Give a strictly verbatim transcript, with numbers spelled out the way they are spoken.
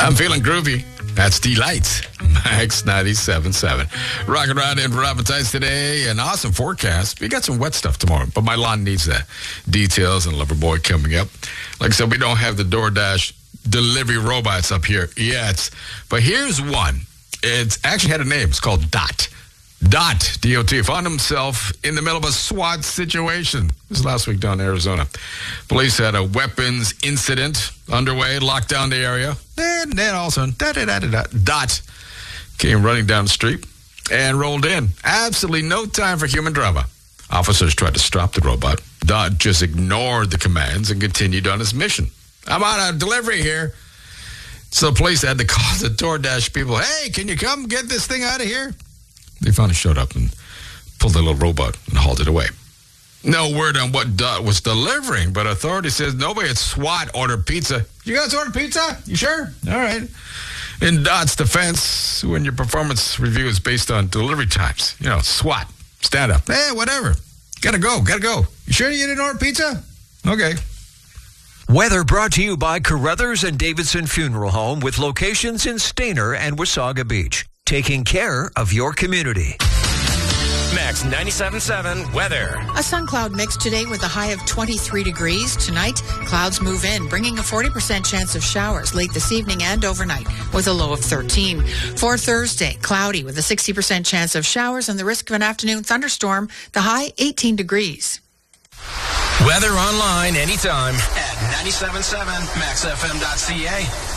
I'm feeling groovy. That's Delight, Max ninety-seven point seven. Rocking around in for appetites today. An awesome forecast. We got some wet stuff tomorrow, but my lawn needs that. Details and Loverboy coming up. Like I said, we don't have the DoorDash delivery robots up here yet. But here's one. It's actually had a name. It's called Dot. Dot, D O T, found himself in the middle of a SWAT situation. This is last week down in Arizona. Police had a weapons incident underway, locked down the area. And then all of a sudden, da, da, da, da, da, Dot came running down the street and rolled in. Absolutely no time for human drama. Officers tried to stop the robot. Dot just ignored the commands and continued on his mission. I'm on a delivery here. So the police had to call the DoorDash people. Hey, can you come get this thing out of here? They finally showed up and pulled the little robot and hauled it away. No word on what Dot was delivering, but authorities says nobody at SWAT ordered pizza. You guys ordered pizza? You sure? All right. In Dot's defense, when your performance review is based on delivery times, you know, SWAT, stand up. Hey, whatever. Gotta go, gotta go. You sure you didn't order pizza? Okay. Weather brought to you by Carruthers and Davidson Funeral Home with locations in Stainer and Wasaga Beach. Taking care of your community. Max ninety-seven point seven weather. A sun cloud mix today with a high of twenty-three degrees. Tonight, clouds move in, bringing a forty percent chance of showers late this evening and overnight with a low of thirteen. For Thursday, cloudy with a sixty percent chance of showers and the risk of an afternoon thunderstorm. The high, eighteen degrees. Weather online anytime at ninety-seven point seven max f m dot c a.